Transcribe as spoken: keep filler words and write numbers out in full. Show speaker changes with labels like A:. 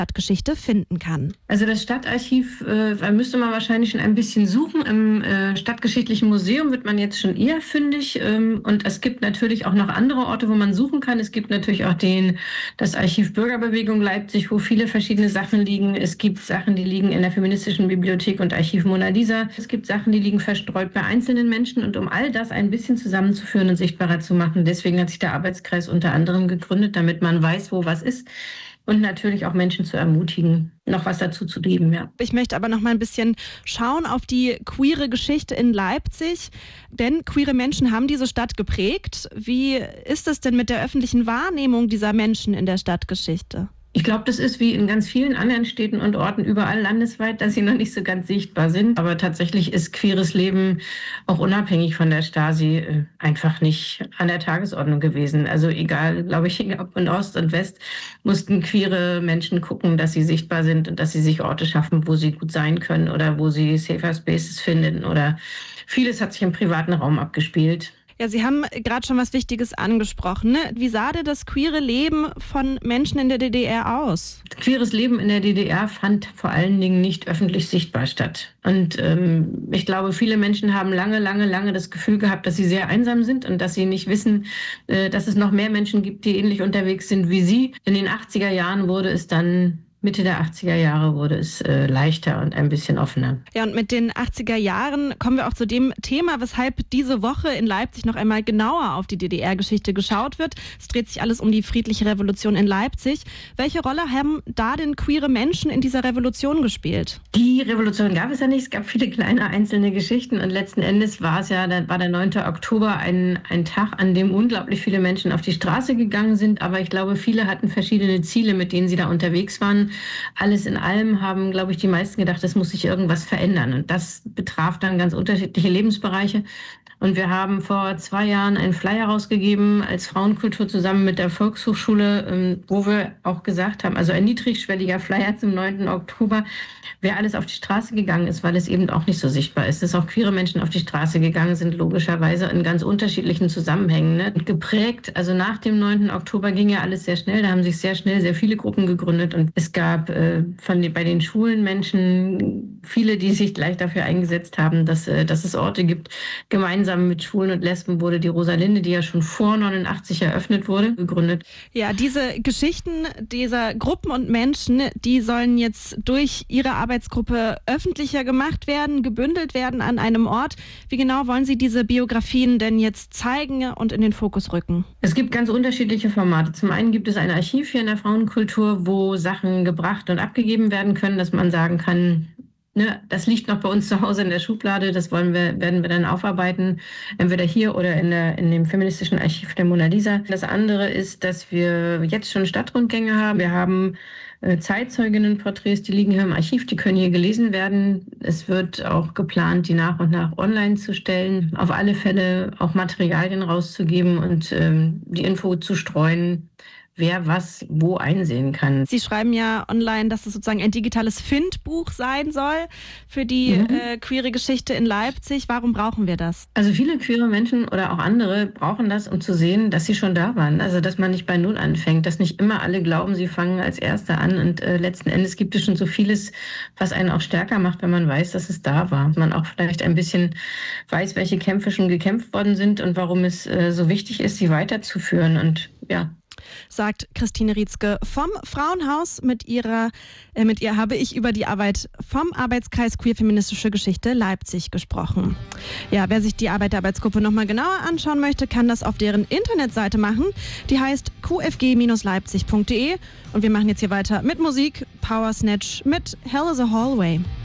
A: Stadtgeschichte finden kann.
B: Also das Stadtarchiv, äh, da müsste man wahrscheinlich schon ein bisschen suchen. Im äh, Stadtgeschichtlichen Museum wird man jetzt schon eher fündig. Ähm, und es gibt natürlich auch noch andere Orte, wo man suchen kann. Es gibt natürlich auch den, das Archiv Bürgerbewegung Leipzig, wo viele verschiedene Sachen liegen. Es gibt Sachen, die liegen in der Feministischen Bibliothek und Archiv Mona Lisa. Es gibt Sachen, die liegen verstreut bei einzelnen Menschen. Und um all das ein bisschen zusammenzuführen und sichtbarer zu machen, deswegen hat sich der Arbeitskreis unter anderem gegründet, damit man weiß, wo was ist. Und natürlich auch Menschen zu ermutigen, noch was dazu zu geben, ja.
A: Ich möchte aber noch mal ein bisschen schauen auf die queere Geschichte in Leipzig, denn queere Menschen haben diese Stadt geprägt. Wie ist es denn mit der öffentlichen Wahrnehmung dieser Menschen in der Stadtgeschichte?
B: Ich glaube, das ist wie in ganz vielen anderen Städten und Orten überall landesweit, dass sie noch nicht so ganz sichtbar sind. Aber tatsächlich ist queeres Leben auch unabhängig von der Stasi einfach nicht an der Tagesordnung gewesen. Also egal, glaube ich, ob in Ost und West mussten queere Menschen gucken, dass sie sichtbar sind und dass sie sich Orte schaffen, wo sie gut sein können oder wo sie Safer Spaces finden. Oder vieles hat sich im privaten Raum abgespielt.
A: Ja, Sie haben gerade schon was Wichtiges angesprochen. Ne? Wie sah denn das queere Leben von Menschen in der D D R aus?
B: Queeres Leben in der D D R fand vor allen Dingen nicht öffentlich sichtbar statt. Und ähm, ich glaube, viele Menschen haben lange, lange, lange das Gefühl gehabt, dass sie sehr einsam sind und dass sie nicht wissen, äh, dass es noch mehr Menschen gibt, die ähnlich unterwegs sind wie sie. In den achtziger Jahren wurde es dann Mitte der achtziger Jahre wurde es äh, leichter und ein bisschen offener.
A: Ja, und mit den achtziger Jahren kommen wir auch zu dem Thema, weshalb diese Woche in Leipzig noch einmal genauer auf die D D R-Geschichte geschaut wird. Es dreht sich alles um die friedliche Revolution in Leipzig. Welche Rolle haben da denn queere Menschen in dieser Revolution gespielt?
B: Die Revolution gab es ja nicht. Es gab viele kleine einzelne Geschichten und letzten Endes war es ja, da war der neunte Oktober ein, ein Tag, an dem unglaublich viele Menschen auf die Straße gegangen sind. Aber ich glaube, viele hatten verschiedene Ziele, mit denen sie da unterwegs waren. Alles in allem haben, glaube ich, die meisten gedacht, es muss sich irgendwas verändern. Und das betraf dann ganz unterschiedliche Lebensbereiche. Und wir haben vor zwei Jahren einen Flyer rausgegeben als Frauenkultur zusammen mit der Volkshochschule, wo wir auch gesagt haben, also ein niedrigschwelliger Flyer zum neunten Oktober, wer alles auf die Straße gegangen ist, weil es eben auch nicht so sichtbar ist, dass auch queere Menschen auf die Straße gegangen sind, logischerweise in ganz unterschiedlichen Zusammenhängen. Ne? Geprägt, also nach dem neunten Oktober ging ja alles sehr schnell, da haben sich sehr schnell sehr viele Gruppen gegründet und es gab äh, von den, bei den schwulen Menschen viele, die sich gleich dafür eingesetzt haben, dass, äh, dass es Orte gibt. Gemeinsam mit Schwulen und Lesben wurde die Rosalinde, die ja schon vor neunundachtzig eröffnet wurde, gegründet.
A: Ja, diese Geschichten dieser Gruppen und Menschen, die sollen jetzt durch ihre Arbeitsgruppe öffentlicher gemacht werden, gebündelt werden an einem Ort. Wie genau wollen Sie diese Biografien denn jetzt zeigen und in den Fokus rücken?
B: Es gibt ganz unterschiedliche Formate. Zum einen gibt es ein Archiv hier in der Frauenkultur, wo Sachen gebracht und abgegeben werden können, dass man sagen kann, ne, das liegt noch bei uns zu Hause in der Schublade, das wollen wir, werden wir dann aufarbeiten, entweder hier oder in, der, in dem feministischen Archiv der Mona Lisa. Das andere ist, dass wir jetzt schon Stadtrundgänge haben. Wir haben äh, Zeitzeuginnenporträts, die liegen hier im Archiv, die können hier gelesen werden. Es wird auch geplant, die nach und nach online zu stellen. Auf alle Fälle auch Materialien rauszugeben und ähm, die Info zu streuen, wer was wo einsehen kann.
A: Sie schreiben ja online, dass es sozusagen ein digitales Findbuch sein soll für die mhm. äh, queere Geschichte in Leipzig. Warum brauchen wir das?
B: Also viele queere Menschen oder auch andere brauchen das, um zu sehen, dass sie schon da waren. Also dass man nicht bei Null anfängt, dass nicht immer alle glauben, sie fangen als Erste an. Und äh, letzten Endes gibt es schon so vieles, was einen auch stärker macht, wenn man weiß, dass es da war. Man auch vielleicht ein bisschen weiß, welche Kämpfe schon gekämpft worden sind und warum es äh, so wichtig ist, sie weiterzuführen. Und ja,
A: sagt Christine Rietzke vom Frauenhaus. Mit ihrer, äh, mit ihr habe ich über die Arbeit vom Arbeitskreis Queer Feministische Geschichte Leipzig gesprochen. Ja, wer sich die Arbeit der Arbeitsgruppe nochmal genauer anschauen möchte, kann das auf deren Internetseite machen. Die heißt q f g Bindestrich leipzig punkt d e und wir machen jetzt hier weiter mit Musik. Power Snatch mit Hell is a Hallway.